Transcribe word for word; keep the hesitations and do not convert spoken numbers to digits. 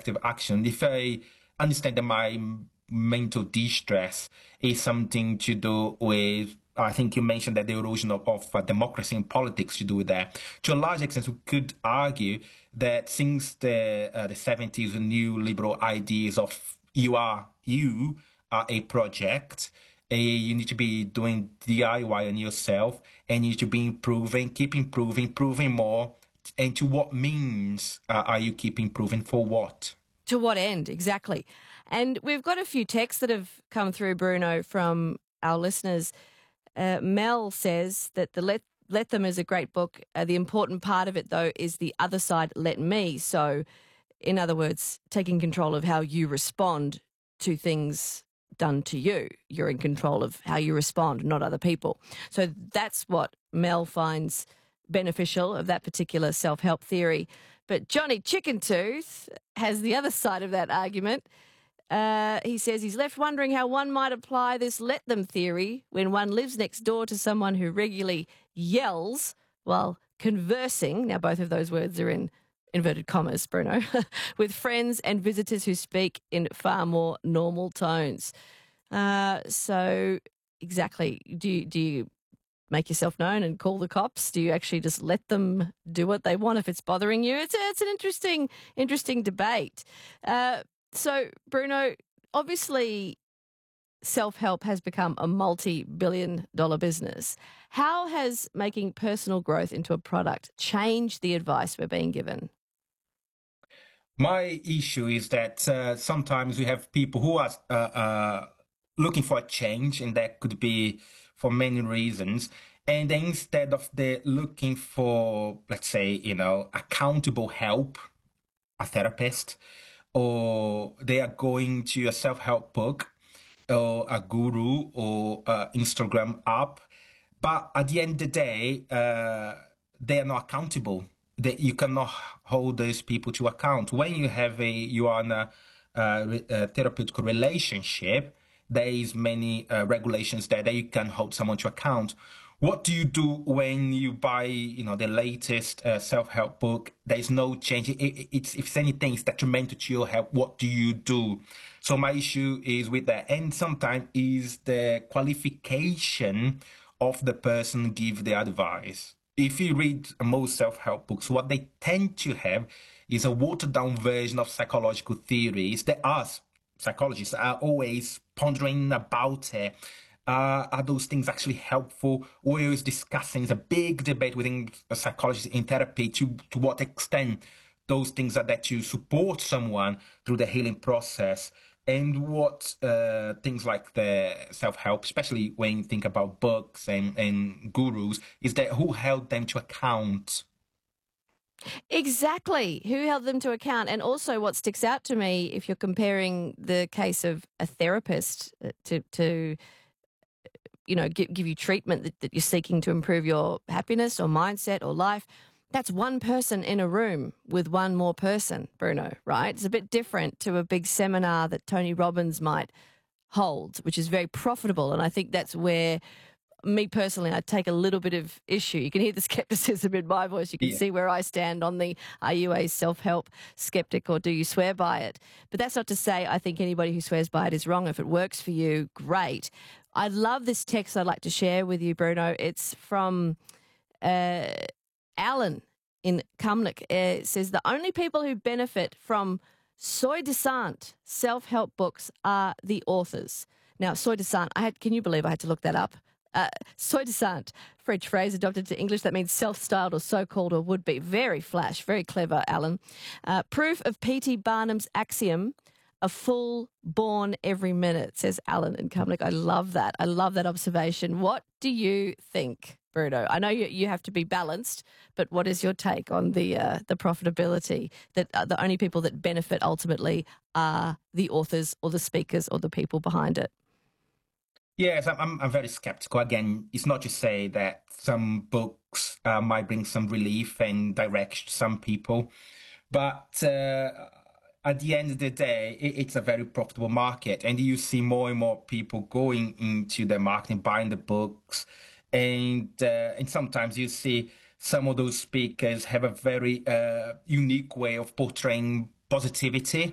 corrective action. If I understand that my mental distress is something to do with, I think you mentioned that the erosion of, of uh, democracy and politics to do with that. To a large extent, we could argue that since the uh, the seventies, the new liberal ideas of you are you are a project, uh, you need to be doing D I Y on yourself, and you need to be improving, keep improving, improving more. And to what means uh, are you keep improving? For what? To what end, exactly. And we've got a few texts that have come through, Bruno, from our listeners. Uh, Mel says that the Let, Let Them is a great book. Uh, the important part of it, though, is the other side, Let Me. So, in other words, taking control of how you respond to things done to you. You're in control of how you respond, not other people. So that's what Mel finds beneficial of that particular self-help theory. But Johnny Chickentooth has the other side of that argument. Uh, he says he's left wondering how one might apply this let them theory when one lives next door to someone who regularly yells while conversing. Now, both of those words are in inverted commas, Bruno, with friends and visitors who speak in far more normal tones. Uh, so exactly, do you, do you make yourself known and call the cops? Do you actually just let them do what they want if it's bothering you? It's, a, it's an interesting, interesting debate. Uh, So, Bruno, obviously self-help has become a multi-billion dollar business. How has making personal growth into a product changed the advice we're being given? My issue is that uh, sometimes we have people who are uh, uh, looking for a change, and that could be for many reasons. And then instead of the looking for, let's say, you know, accountable help, a therapist, or they are going to a self-help book or a guru or a Instagram app. But at the end of the day, uh, they are not accountable. That you cannot hold those people to account. When you have a, you are in a, a, a therapeutic relationship, there is many uh, regulations there that you can hold someone to account. What do you do when you buy, you know, the latest uh, self-help book? There's no change. It, it, it's, if anything, it's detrimental to your health. What do you do? So my issue is with that. And sometimes is the qualification of the person give the advice. If you read most self-help books, what they tend to have is a watered-down version of psychological theories that us, psychologists, are always pondering about it. Uh, are those things actually helpful? We're always discussing, it's a big debate within psychology in therapy to, to what extent those things are that you support someone through the healing process, and what uh, things like the self-help, especially when you think about books and, and gurus, is that who held them to account? Exactly. Who held them to account? And also what sticks out to me, if you're comparing the case of a therapist to, to you know, give, give you treatment that, that you're seeking to improve your happiness or mindset or life, that's one person in a room with one more person, Bruno, right? It's a bit different to a big seminar that Tony Robbins might hold, which is very profitable. And I think that's where, me personally, I take a little bit of issue. You can hear the skepticism in my voice. You can yeah. see where I stand on the, are you a self-help skeptic or do you swear by it? But that's not to say I think anybody who swears by it is wrong. If it works for you, great. I love this text I'd like to share with you, Bruno. It's from uh, Alan in Cumnock. It says, the only people who benefit from soi-disant self-help books are the authors. Now, soi-disant, I had, can you believe I had to look that up? Uh, soi-disant, French phrase adopted to English that means self-styled or so-called or would-be. Very flash, very clever, Alan. Uh, proof of P T Barnum's axiom, a fool born every minute, says Alan in Cumnock. I love that. I love that observation. What do you think, Bruno? I know you, you have to be balanced, but what is your take on the uh, the profitability, that uh, the only people that benefit ultimately are the authors or the speakers or the people behind it? Yes, I'm, I'm very skeptical. Again, it's not to say that some books uh, might bring some relief and direction to some people, but uh, at the end of the day, it, it's a very profitable market, and you see more and more people going into the market and buying the books, and uh, and sometimes you see some of those speakers have a very uh, unique way of portraying positivity.